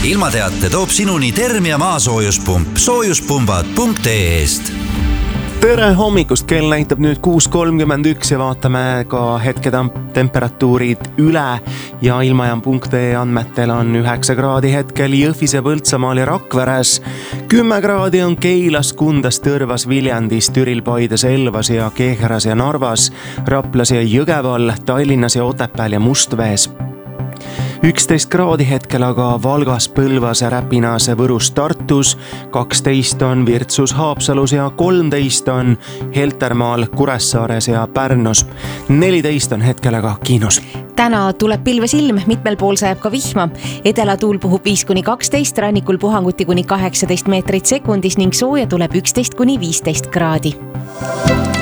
ilmateate toob sinuni Termia maasoojuspump soojuspumbad.ee-st. Tere hommikust, kell näitab nüüd 6.31 ja vaatame ka hetketemperatuurid üle ja ilmajaam.ee andmetel on 9 kraadi hetkel Jõhvis ja Põltsamaal ja Rakveres. 10 kraadi on Keilas, Kundas, Tõrvas, Viljandis, Türil, Paides, Elvas ja Kehras ja Narvas, Raplas ja Jõgeval, Tallinnas ja Otepääl ja Mustvees. 11 kraadi hetkel aga Valgas, Põlvas, Räpinas, Võrus, Tartus, 12 on Virtsus, Haapsalus ja 13 on Heltermaal, Kuressaares ja Pärnus. 14 on hetkel aga Kiinos. Täna tuleb pilves ilm, mitmel pool sajab ka vihma. Edelatuul puhub 5-12, rannikul puhanguti kuni 18 meetrit sekundis ning sooja tuleb 11-15 kraadi.